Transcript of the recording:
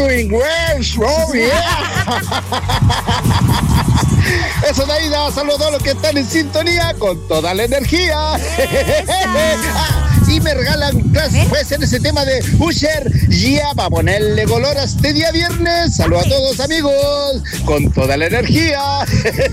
doing well, oh yeah. Eso de ahí, saludos a todos los que están en sintonía con toda la energía. Y me regalan clases, puede ser ese tema de Usher, ya, para ponerle color a este día viernes. Saludos a todos, amigos, con toda la energía.